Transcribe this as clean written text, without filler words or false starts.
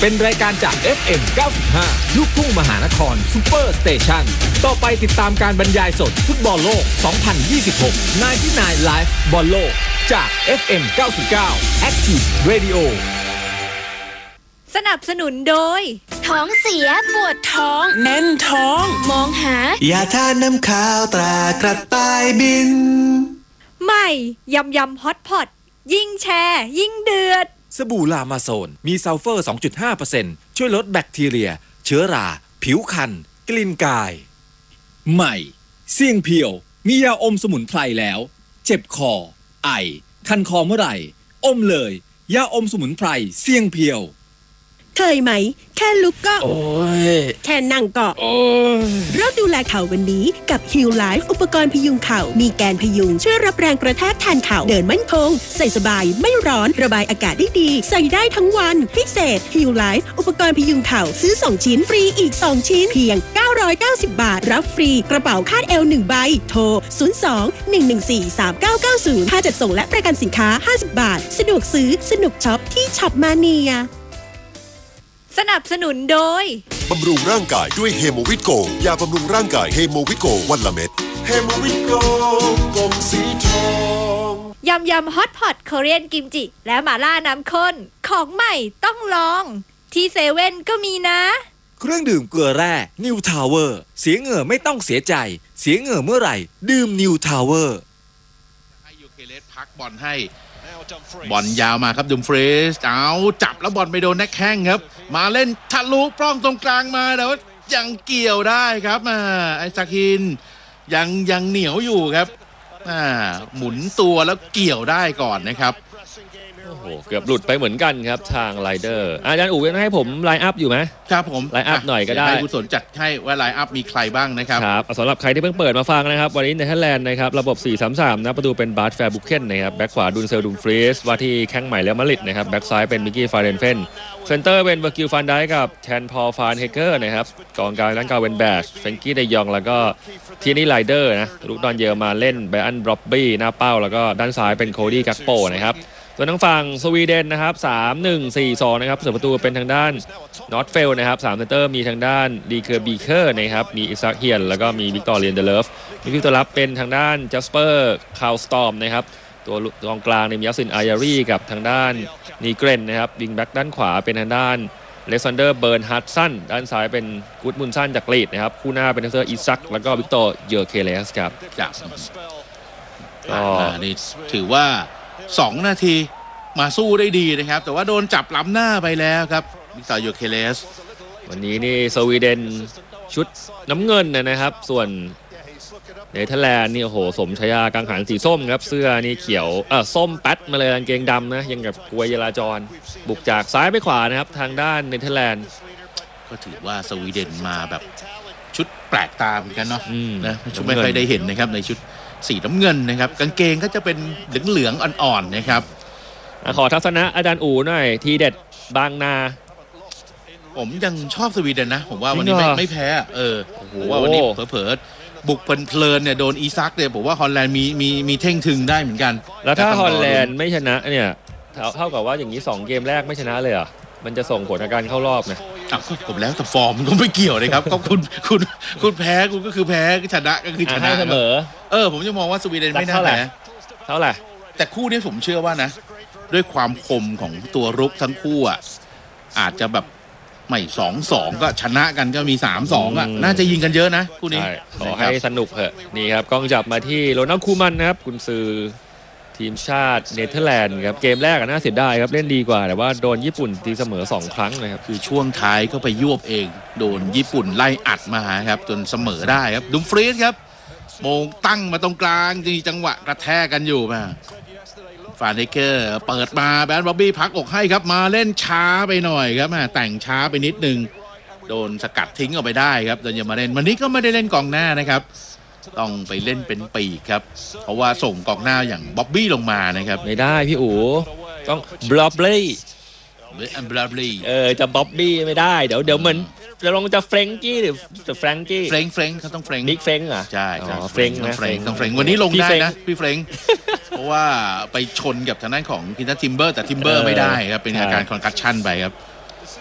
เป็นรายการจาก FM 95 ลูกทุ่งมหานครซุปเปอร์สเตชันต่อไปติดตามการบรรยายสดฟุตบอลโลก 2026 99 Live บอลโลกจาก FM 99 Active Radio สนับสนุนโดยท้องเสียปวดท้องแน่นท้องมองหายาทาน้ำขาวตรากระต่ายบินใหม่ยำฮอตพอตยิ่งแชร์ยิ่งเดือดสบู่ลามาโซนมีซัลเฟอร์ 2.5% ช่วยลดแบคทีเรียเชื้อราผิวคันกลิ่นกายใหม่เสี่ยงเพียวมียาอมสมุนไพรแล้วเจ็บคอไอคันคอเมื่อไหร่อมเลยยาอมสมุนไพรเสี่ยงเพียวเคยไหมแค่ลุกก็โอ้ยแค่นั่งก็โอ้ยเริ่มดูแลเข่าวันนี้กับ Heal Life อุปกรณ์พยุงเข่ามีแกนพยุงช่วยรับแรงกระแทกแทนเข่าเดินมั่นคงใส่สบายไม่ร้อนระบายอากาศได้ดีใส่ได้ทั้งวันพิเศษ Heal Life อุปกรณ์พยุงเข่าซื้อ2ชิ้นฟรีอีก2ชิ้นเพียง990 บาทรับฟรีกระเป๋าคาดเอว1ใบโทร02-114-3990ค่าจัดส่งและประกันสินค้า50บาทสะดวกซื้อสนุกช็อปที่ช็อปมาเนียสนับสนุนโดยบำรุงร่างกายด้วยเฮโมวิตโกยาบำรุงร่างกายเฮโมวิตโกวันละเม็ดเฮโมวิตโกกล่องสีทองยำฮอตพอตโคเรียนกิมจิและหม่าล่าน้ำข้นของใหม่ต้องลองที่เซเว่นก็มีนะเครื่องดื่มเกลือแร่นิวทาวเวอร์เสียเหงื่อไม่ต้องเสียใจเสียเหงื่อเมื่อไหร่ดื่มนิวทาวเวอร์ให้ยูเคเลสพักบอลให้บอลยาวมาครับดุมฟรีสเอาจับแล้วบอลไปโดนนักแข้งครับมาเล่นทะลุปล้องตรงกลางมาแต่ว่ายังเกี่ยวได้ครับไอซาคินยังเหนียวอยู่ครับหมุนตัวแล้วเกี่ยวได้ก่อนนะครับโอ้โหเกือบหลุดไปเหมือนกันครับทางไรเดอร์อาจารย์อู๋ยังให้ผมไลน์อัพอยู่ไหมครับผมไลน์อัพหน่อยก็ได้ให้กุศลจัดให้ว่าไลน์อัพมีใครบ้างนะครับครับสำหรับใครที่เพิ่งเปิดมาฟังนะครับวันนี้เนเธอร์แลนด์นะครับระบบ 4-3-3 นะประตูเป็นบาร์ตแฟร์บุกเคนนะครับแบ็คขวาดุนเซลดุมฟรีสว่าที่แข้งใหม่แล้วมาดริดนะครับแบ็คซ้ายเป็นมิกกี้ฟาเรนเฟนเซนเตอร์เป็นเวอร์กิลฟันไดกับแทนพอลฟานเฮเกอร์นะครับกองกลางด้านกลางเป็นแบชเฟรงกี้เดยองแล้วก็ทีนี่ไรเดอร์นะลูกดอนเยอมาเล่นไบอันบร็อบบี้หน้าเป้าแล้วก็ด้านซ้ายเป็นโคดี้กักโปนะครับส่วนทางฝั่งสวีเดนนะครับ 3-1-4-2 นะครับส่วนประตูเป็นทางด้านนอตเฟลนะครับ3เซนเตอร์มีทางด้านดีเคอร์บีเคอร์นะครับมีอิซักเฮียนแล้วก็มีวิกตอร์เรียนเดเลฟมีผู้ตัวรับเป็นทางด้านจัสเปอร์คาวสตอมนะครับตัวกองกลางในมียัสซินอายารีกับทางด้านนีเกรนนะครับวิงแบ็กด้านขวาเป็นทางด้านเลซันเดอร์เบิร์นฮัตสันด้านซ้ายเป็นกูดมุนสันจากลีดนะครับคู่หน้าเป็นทางเซอร์อิซักแล้วก็วิกตอร์เยอร์เคเลสครับก็นี่ถือว่า2นาทีมาสู้ได้ดีนะครับแต่ว่าโดนจับล้ำหน้าไปแล้วครับวิกตอร์เยอร์เคเลสวันนี้นี่สวีเดนชุดน้ำเงินนะครับส่วนเนเธอร์แลนด์นี่โอ้โหสมชายากังหันสีส้มครับเสื้อนี่เขียวส้มแป๊ดมาเลยกางเกงดำนะยังกับกลวยจราจรบุกจากซ้ายไปขวานะครับทางด้านเนเธอร์แลนด์ก็ถือว่าสวีเดนมาแบบชุดแปลกตาเหมือนกันเนาะนะชุดไม่เคยได้เห็นนะครับในชุดสีน้ำเงินนะครับกางเกงก็จะเป็นเหลืองๆอ่อนๆนะครับขอทัศนะอาจารย์อู๋หน่อยทีเด็ดบางนาผมยังชอบสวีเดนนะผมว่าวันนี้ไม่แพ้ผมว่าวันนี้เผลอบุกเพลินเนี่ยโดนอีซักเนี่ยผมว่าฮอลแลนด์มีเท่งทึงได้เหมือนกันแล้วถ้าฮอลแลนด์ไม่ชนะเนี่ยเท่ากับว่าอย่างนี้2เกมแรกไม่ชนะเลยเหรอมันจะส่งผลในการเข้ารอบนะผมแล้วแต่ฟอร์มมันก็ไม่เกี่ยวเลยครับก็คุณแพ้คุณก็คือแพ้ชนะก็คือชนะเสมอผมจะมองว่าสวีเดนไม่น่าแพ้เท่าไหร่แต่คู่นี้ผมเชื่อว่านะด้วยความคมของตัวรุกทั้งคู่อาจจะแบบไม่ 2-2 ก็ชนะกันก็มี 3-2 น่าจะยิงกันเยอะนะคู่นี้ขอให้สนุกเถอะนี่ครับกล้องจับมาที่โรนัลด์ คูมันนะครับกุนซือทีมชาติเนเธอร์แลนด์ครับเกมแรกน่าเสียดายครับเล่นดีกว่าแต่ว่าโดนญี่ปุ่นตีเสมอ2ครั้งนะครับคือช่วงท้ายก็ไปยวบเองโดนญี่ปุ่นไล่อัดมาครับจนเสมอได้ครับดุมฟรีสครับโมงตั้งมาตรงกลางมีจังหวะกระแทกกันอยู่มาฟานเดเกอร์เปิดมาแบนบ๊อบบี้พักอกให้ครับมาเล่นช้าไปหน่อยครับแต่งช้าไปนิดนึงโดนสกัดทิ้งออกไปได้ครับโดนยามาเล่นวันนี้ก็ไม่ได้เล่นกองหน้านะครับต้องไปเล่นเป็นปีกครับเพราะว่าส่งกองหน้าอย่างบ๊อบบี้ลงมานะครับไม่ได้พี่อู๋ต้องบล็อบบี้จะบ๊อบบี้ไม่ได้เดี๋ยวเหมือนจะลงจะเฟรงกี้หรือจะแฟรงกี้เฟรงเขาต้องเฟรงบิ๊กเฟรงเหรอใช่เฟรงต้องเฟรงวันนี้ลงได้นะพี่เฟรงเพราะว่าไปชนกับทางด้านของพินทัสทิมเบอร์แต่ทิมเบอร์ไม่ได้ครับเป็นอาการคอนคัชชั่นไปครับ